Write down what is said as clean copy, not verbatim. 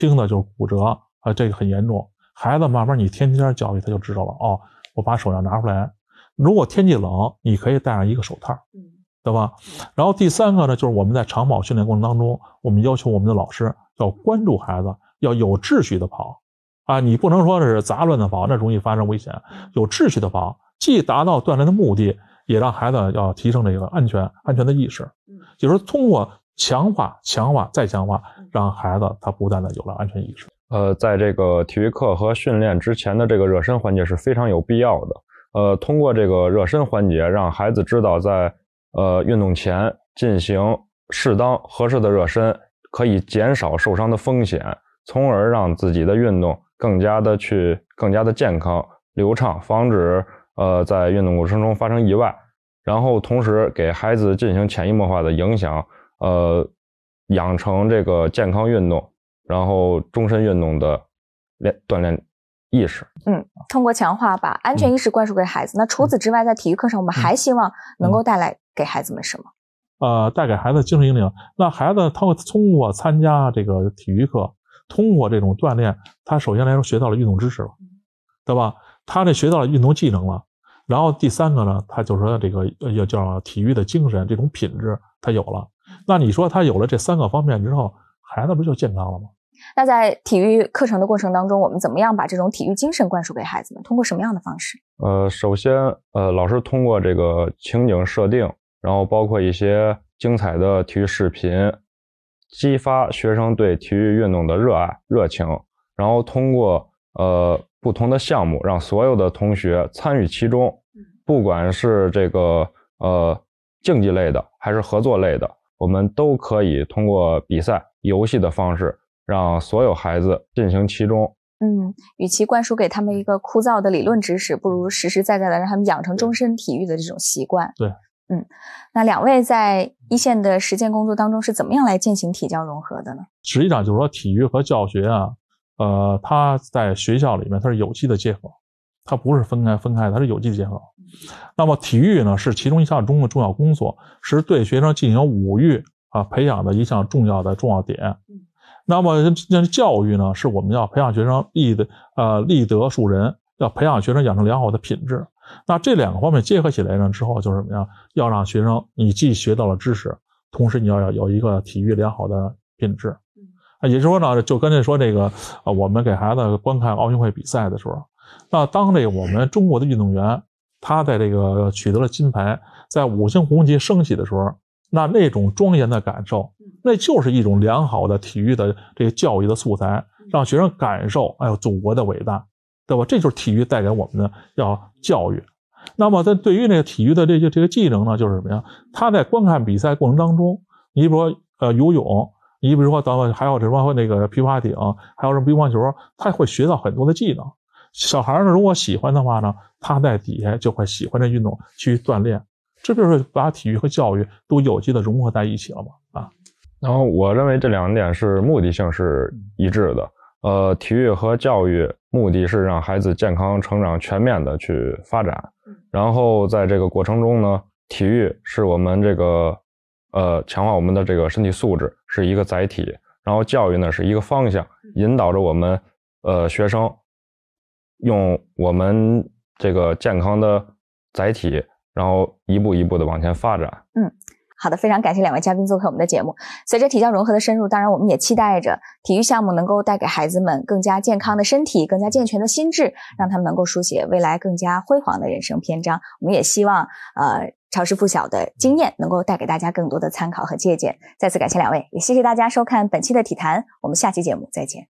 轻的就是骨折这个很严重。孩子慢慢你天天教育他就知道了，哦，我把手要拿出来。如果天气冷，你可以戴上一个手套，对吧？然后第3个呢，就是我们在长跑训练过程当中，我们要求我们的老师要关注孩子，要有秩序的跑啊，你不能说是杂乱的跑，那容易发生危险。有秩序的跑，既达到锻炼的目的，也让孩子要提升这个安全的意识。就是通过强化再强化，让孩子他不断的有了安全意识。 在这个体育课和训练之前的这个热身环节是非常有必要的。通过这个热身环节，让孩子知道在运动前进行适当合适的热身，可以减少受伤的风险，从而让自己的运动更加的健康流畅，防止在运动过程中发生意外。然后同时给孩子进行潜移默化的影响，养成这个健康运动，然后终身运动的锻炼意识。 通过强化把安全意识灌输给孩子。那除此之外，在体育课上我们还希望能够带来给孩子们什么？ 带给孩子精神引领。那孩子他会通过参加这个体育课，通过这种锻炼，他首先来说学到了运动知识了，对吧？他这学到了运动技能了。然后第3个呢，他就说这个要叫体育的精神，这种品质他有了。那你说他有了这3个方面之后，孩子不就健康了吗？ 那在体育课程的过程当中，我们怎么样把这种体育精神灌输给孩子们？通过什么样的方式？ 首先老师通过这个情景设定，然后包括一些精彩的体育视频，激发学生对体育运动的热爱热情，然后通过不同的项目让所有的同学参与其中，不管是这个竞技类的还是合作类的，我们都可以通过比赛游戏的方式让所有孩子进行其中。 与其灌输给他们一个枯燥的理论知识，不如实实在在的让他们养成终身体育的这种习惯。 对。 那2位在一线的实践工作当中是怎么样来进行体教融合的呢？ 实际上就是说体育和教学啊，它在学校里面它是有机的结合，它不是分开，它是有机的结合。那么体育呢是其中一项重要工作，是对学生进行5育培养的一项重要点。那么教育呢，是我们要培养学生立德树人，要培养学生养成良好的品质。那这2个方面结合起来呢之后，就是什么呀？要让学生你既学到了知识，同时你要有一个体育良好的品质。也就是说呢，就跟着说这个我们给孩子观看奥运会比赛的时候，那当这个我们中国的运动员他在这个取得了金牌，在5星红旗升起的时候，那种庄严的感受，那就是一种良好的体育的这个教育的素材，让学生感受祖国的伟大，对吧？这就是体育带给我们的要教育。那么在对于那个体育的这个技能呢，就是什么呀？他在观看比赛过程当中，你比如说游泳，你比如说还有什么那个皮划艇，还有什么乒乓球，他会学到很多的技能。小孩呢，如果喜欢的话呢，他在底下就会喜欢这运动去锻炼，这就是把体育和教育都有机的融合在一起了嘛。 然后我认为这2点是目的性是一致的。体育和教育目的是让孩子健康成长全面的去发展，然后在这个过程中呢，体育是我们这个强化我们的这个身体素质是一个载体，然后教育呢是一个方向，引导着我们学生用我们这个健康的载体，然后一步一步的往前发展。 好的，非常感谢2位嘉宾做客我们的节目。随着体教融合的深入，当然我们也期待着体育项目能够带给孩子们更加健康的身体，更加健全的心智，让他们能够书写未来更加辉煌的人生篇章。我们也希望超师附小的经验能够带给大家更多的参考和借鉴。再次感谢2位，也谢谢大家收看本期的体坛，我们下期节目再见。